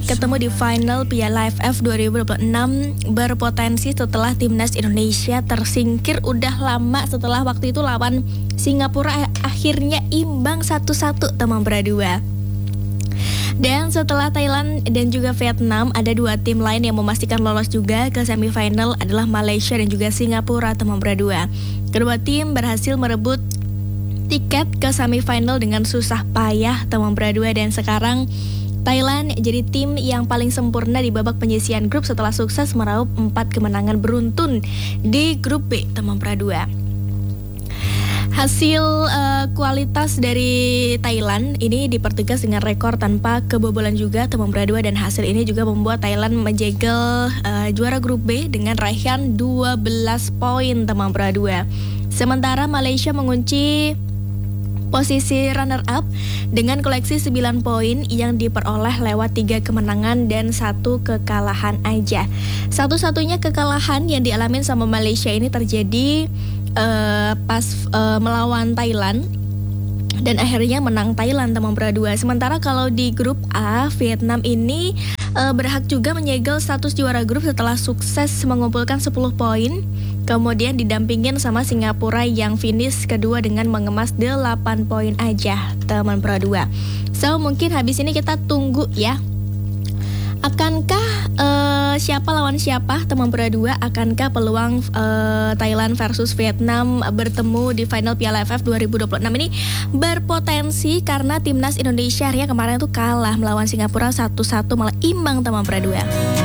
ketemu di final Piala AFF 2026 berpotensi setelah timnas Indonesia tersingkir udah lama setelah waktu itu lawan Singapura akhirnya imbang 1-1 teman berdua. Dan setelah Thailand dan juga Vietnam, ada dua tim lain yang memastikan lolos juga ke semifinal adalah Malaysia dan juga Singapura teman berdua. Kedua tim berhasil merebut tiket ke semifinal dengan susah payah teman berdua, dan sekarang Thailand jadi tim yang paling sempurna di babak penyisihan grup setelah sukses meraup 4 kemenangan beruntun di grup B teman berdua. Hasil kualitas dari Thailand ini dipertegas dengan rekor tanpa kebobolan juga teman berdua, dan hasil ini juga membuat Thailand menjegal juara grup B dengan raihan 12 poin teman berdua. Sementara Malaysia mengunci posisi runner up dengan koleksi 9 poin yang diperoleh lewat 3 kemenangan dan 1 kekalahan aja. Satu-satunya kekalahan yang dialamin sama Malaysia ini terjadi pas melawan Thailand, dan akhirnya menang Thailand teman berdua. Sementara kalau di grup A, Vietnam ini berhak juga menyegel status juara grup setelah sukses mengumpulkan 10 poin. Kemudian didampingin sama Singapura yang finish kedua dengan mengemas 8 poin aja teman berdua. So mungkin habis ini kita tunggu ya. Akankah siapa lawan siapa teman berdua? Akankah peluang Thailand versus Vietnam bertemu di final Piala AFF 2026 ini berpotensi karena timnas Indonesia kemarin tuh kalah melawan Singapura 1-1, malah imbang teman berdua.